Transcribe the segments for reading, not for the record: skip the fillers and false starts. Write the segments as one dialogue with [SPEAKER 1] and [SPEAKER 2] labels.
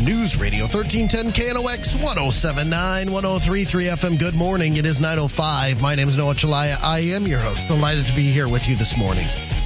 [SPEAKER 1] News Radio 1310 KNOX 107.9, 103.3 FM. Good morning. It is 9:05. My name is Noah Chalaya. I am your host. Delighted to be here with you this morning.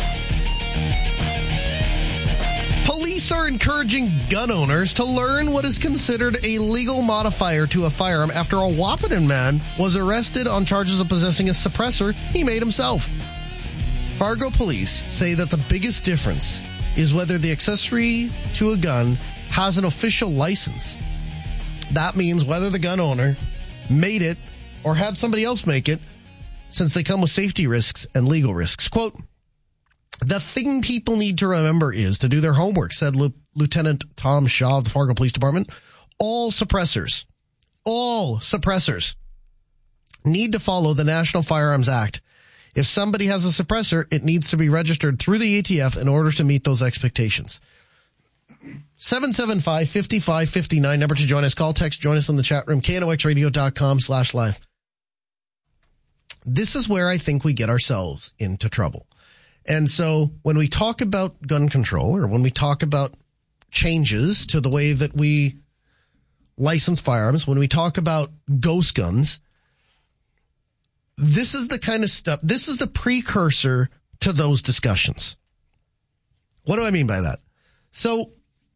[SPEAKER 1] Police are encouraging gun owners to learn what is considered a legal modifier to a firearm after a Wahpeton man was arrested on charges of possessing a suppressor he made himself. Fargo police say that the biggest difference is whether the accessory to a gun has an official license. That means whether the gun owner made it or had somebody else make it, since they come with safety risks and legal risks. Quote, "The thing people need to remember is to do their homework," said Lieutenant Tom Shaw of the Fargo Police Department. All suppressors need to follow the National Firearms Act. If somebody has a suppressor, it needs to be registered through the ATF in order to meet those expectations. 775-5559, number to join us. Call, text, join us in the chat room, knoxradio.com/live. This is where I think we get ourselves into trouble. And so when we talk about gun control, or when we talk about changes to the way that we license firearms, when we talk about ghost guns, this is the kind of stuff, this is the precursor to those discussions. What do I mean by that? So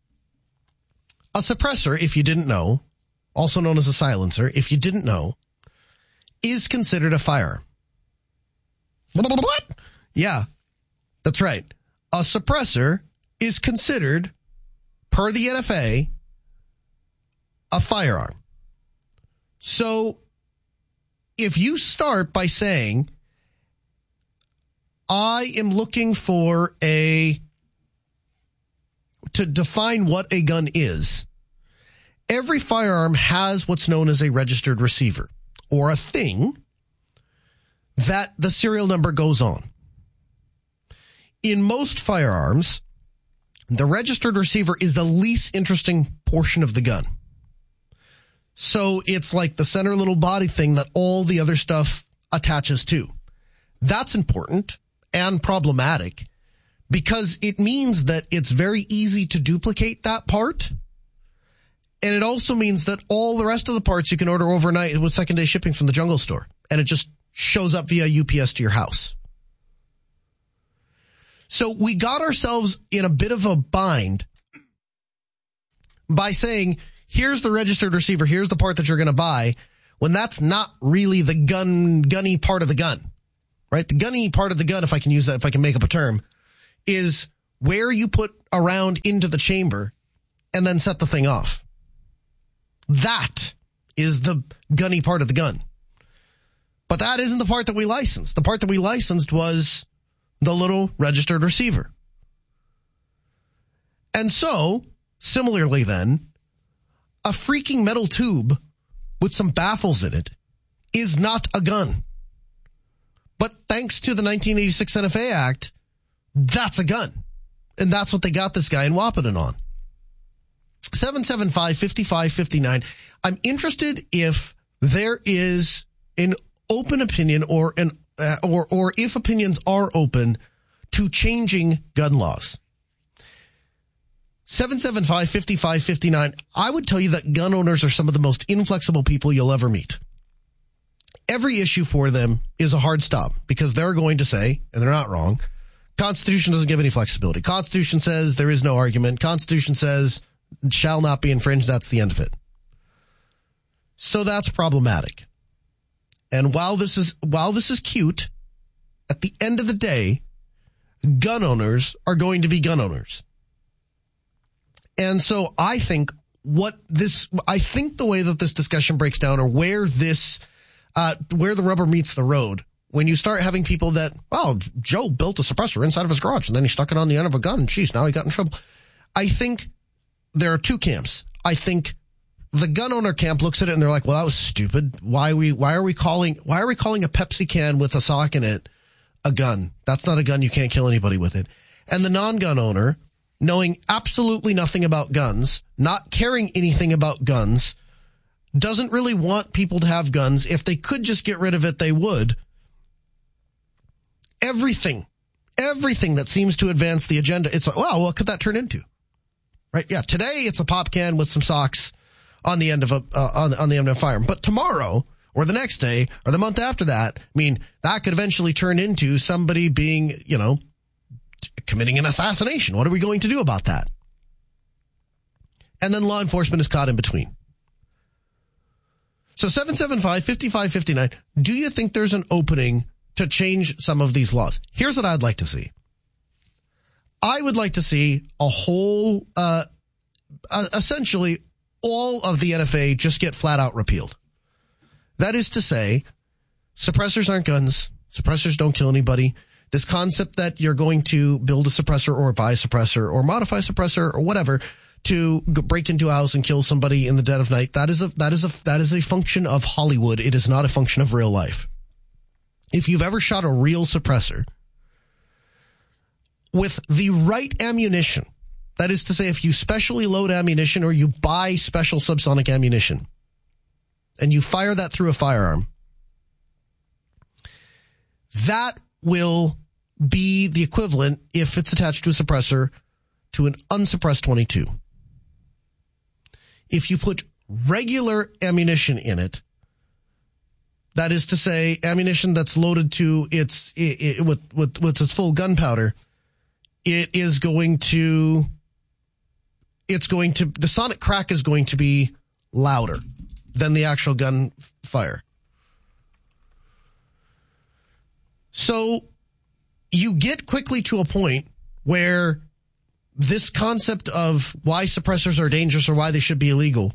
[SPEAKER 1] a suppressor, if you didn't know, also known as a silencer, if you didn't know, is considered a firearm. What? Yeah, that's right. A suppressor is considered, per the NFA, a firearm. So if you start by saying, I am looking for to define what a gun is, every firearm has what's known as a registered receiver, or a thing that the serial number goes on. In most firearms, the registered receiver is the least interesting portion of the gun. So it's like the center little body thing that all the other stuff attaches to. That's important and problematic because it means that it's very easy to duplicate that part. And it also means that all the rest of the parts you can order overnight with second-day shipping from the Jungle Store. And it just shows up via UPS to your house. So we got ourselves in a bit of a bind by saying, here's the registered receiver, here's the part that you're going to buy, when that's not really the gunny part of the gun, right? The gunny part of the gun, if I can use that, if I can make up a term, is where you put a round into the chamber and then set the thing off. That is the gunny part of the gun. But that isn't the part that we licensed. The part that we licensed was the little registered receiver. And so, similarly then, a freaking metal tube with some baffles in it is not a gun. But thanks to the 1986 NFA Act, that's a gun. And that's what they got this guy in Wahpeton on. 775-5559. I'm interested if there is an open opinion or if opinions are open to changing gun laws. 775-5559. I would tell you that gun owners are some of the most inflexible people you'll ever meet. Every issue for them is a hard stop because they're going to say, and they're not wrong, Constitution doesn't give any flexibility. Constitution says there is no argument. Constitution says shall not be infringed. That's the end of it. So that's problematic. And while this is cute, at the end of the day, gun owners are going to be gun owners. And so I think the way that this discussion breaks down, or where the rubber meets the road, when you start having people that, Joe built a suppressor inside of his garage and then he stuck it on the end of a gun. Geez, now he got in trouble. I think there are two camps. I think the gun owner camp looks at it and they're like, well, that was stupid. Why are we calling a Pepsi can with a sock in it a gun? That's not a gun. You can't kill anybody with it. And the non-gun owner, knowing absolutely nothing about guns, not caring anything about guns, doesn't really want people to have guns. If they could just get rid of it, they would. Everything that seems to advance the agenda, it's like, wow, what could that turn into? right? Yeah, today it's a pop can with some socks on the end of on the end of a firearm. But tomorrow or the next day or the month after that, I mean, that could eventually turn into somebody being, committing an assassination. What are we going to do about that? And then law enforcement is caught in between. So 775-5559, do you think there's an opening to change some of these laws? Here's what I'd like to see. I would like to see a whole, essentially all of the NFA just get flat out repealed. That is to say, suppressors aren't guns. Suppressors don't kill anybody. This concept that you're going to build a suppressor or buy a suppressor or modify a suppressor or whatever to break into a house and kill somebody in the dead of night, that is a function of Hollywood. It is not a function of real life. If you've ever shot a real suppressor with the right ammunition, that is to say, if you specially load ammunition or you buy special subsonic ammunition and you fire that through a firearm, that will be the equivalent, if it's attached to a suppressor, to an unsuppressed 22. If you put regular ammunition in it, that is to say, ammunition that's loaded to with its full gunpowder, the sonic crack is going to be louder than the actual gunfire. So you get quickly to a point where this concept of why suppressors are dangerous or why they should be illegal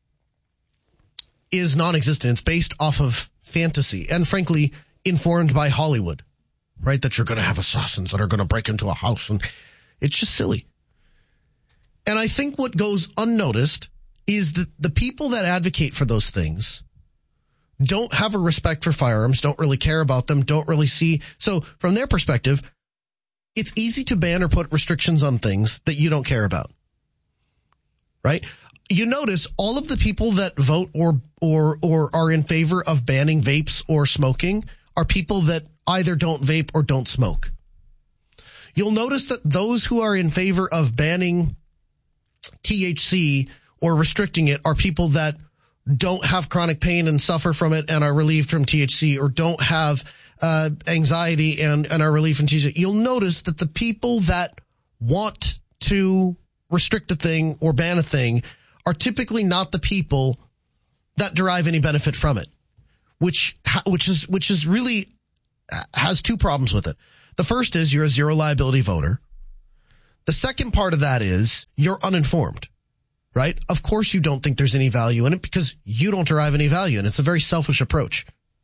[SPEAKER 1] is non-existent. It's based off of fantasy and, frankly, informed by Hollywood, right? That you're going to have assassins that are going to break into a house, and it's just silly. And I think what goes unnoticed is that the people that advocate for those things don't have a respect for firearms, don't really care about them, don't really see. So from their perspective, it's easy to ban or put restrictions on things that you don't care about, right? You notice all of the people that vote or are in favor of banning vapes or smoking are people that either don't vape or don't smoke. You'll notice that those who are in favor of banning THC or restricting it are people that don't have chronic pain and suffer from it and are relieved from THC, or don't have anxiety and are relieved from THC. You'll notice that the people that want to restrict a thing or ban a thing are typically not the people that derive any benefit from it, which is really has two problems with it. The first is you're a zero liability voter. The second part of that is you're uninformed, right? Of course you don't think there's any value in it because you don't derive any value, and it's a very selfish approach.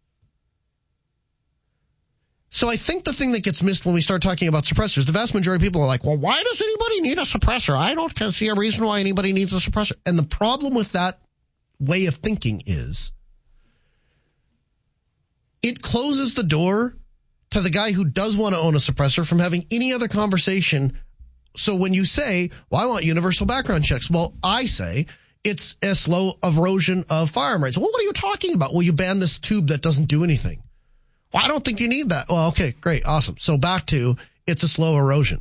[SPEAKER 1] So I think the thing that gets missed when we start talking about suppressors, the vast majority of people are like, well, why does anybody need a suppressor? I don't see a reason why anybody needs a suppressor. And the problem with that way of thinking is it closes the door to the guy who does want to own a suppressor from having any other conversation. So when you say, well, I want universal background checks, well, I say it's a slow erosion of firearm rights. Well, what are you talking about? Well, you ban this tube that doesn't do anything. Well, I don't think you need that. Well, okay, great, awesome. So back to it's a slow erosion.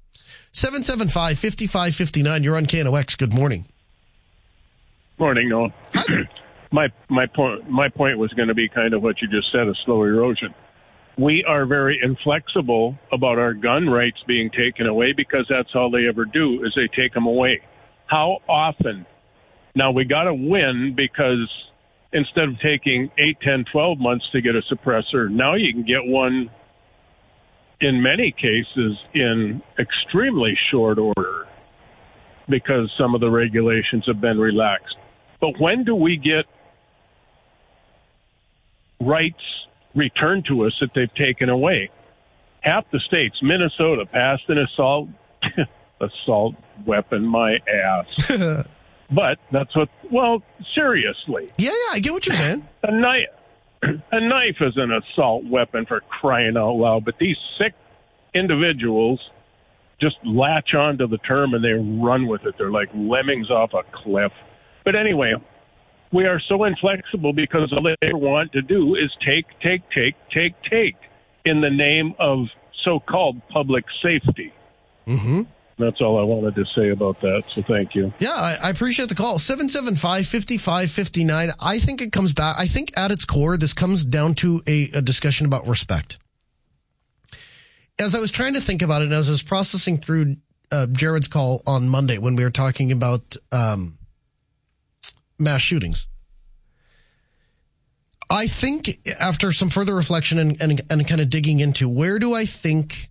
[SPEAKER 1] 775-5559, you're on KNOX. Good morning.
[SPEAKER 2] Morning, Noah.
[SPEAKER 1] Hi there.
[SPEAKER 2] My point was going to be kind of what you just said, a slow erosion. We are very inflexible about our gun rights being taken away because that's all they ever do is they take them away. How often? Now, we got to win because instead of taking 8, 10, 12 months to get a suppressor, now you can get one in many cases in extremely short order because some of the regulations have been relaxed. But when do we get rights returned to us that they've taken away? Half the states, Minnesota, passed an assault weapon, my ass. But that's what, well, seriously.
[SPEAKER 1] Yeah, I get what you're saying.
[SPEAKER 2] A knife is an assault weapon, for crying out loud. But these sick individuals just latch onto the term and they run with it. They're like lemmings off a cliff. But anyway, we are so inflexible because all they want to do is take in the name of so-called public safety.
[SPEAKER 1] Mm-hmm.
[SPEAKER 2] That's all I wanted to say about that. So thank you.
[SPEAKER 1] Yeah, I appreciate the call. 775-5559. I think it comes back. I think at its core, this comes down to a discussion about respect. As I was trying to think about it, as I was processing through Jared's call on Monday when we were talking about mass shootings, I think after some further reflection and kind of digging into where do I think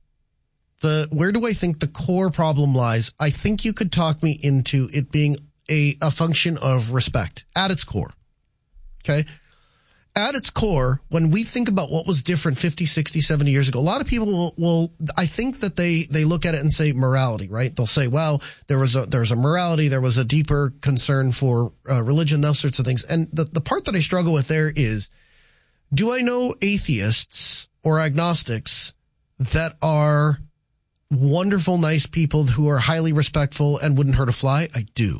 [SPEAKER 1] the core problem lies, I think you could talk me into it being a function of respect at its core. Okay? At its core, when we think about what was different 50, 60, 70 years ago, a lot of people will I think that they look at it and say morality, right? They'll say, well, there's a morality, there was a deeper concern for religion, those sorts of things. And the part that I struggle with there is, do I know atheists or agnostics that are wonderful, nice people who are highly respectful and wouldn't hurt a fly? I do.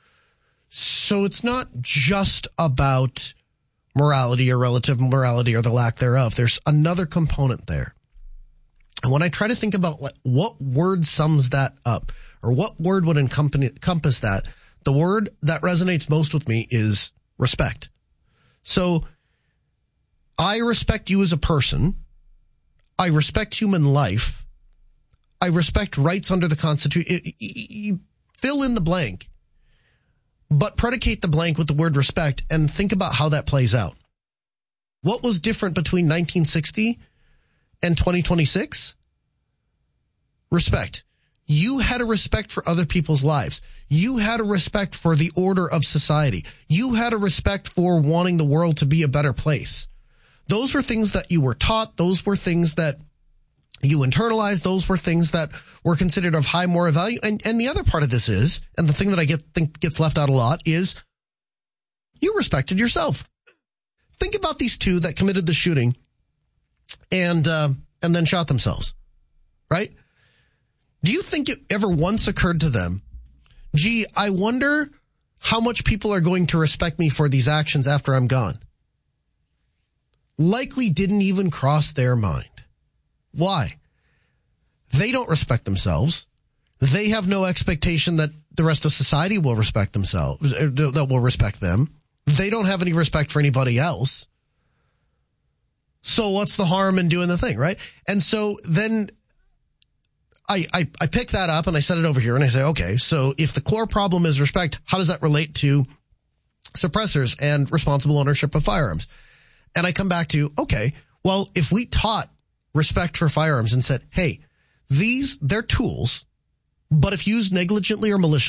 [SPEAKER 1] So it's not just about morality or relative morality or the lack thereof. There's another component there. And when I try to think about what word sums that up or what word would encompass that, the word that resonates most with me is respect. So I respect you as a person. I respect human life. I respect rights under the Constitution. You fill in the blank, but predicate the blank with the word respect and think about how that plays out. What was different between 1960 and 2026? Respect. You had a respect for other people's lives. You had a respect for the order of society. You had a respect for wanting the world to be a better place. Those were things that you were taught. Those were things that you internalized. Those were things that were considered of high moral value. And the other part of this is, and the thing that I think gets left out a lot is, you respected yourself. Think about these two that committed the shooting and then shot themselves, right? Do you think it ever once occurred to them, gee, I wonder how much people are going to respect me for these actions after I'm gone? Likely didn't even cross their mind. Why? They don't respect themselves. They have no expectation that the rest of society will respect themselves, that will respect them. They don't have any respect for anybody else. So what's the harm in doing the thing, right? And so then I pick that up and I set it over here and I say, okay, so if the core problem is respect, how does that relate to suppressors and responsible ownership of firearms? And I come back to, okay, well, if we taught respect for firearms and said, hey, they're tools, but if used negligently or maliciously,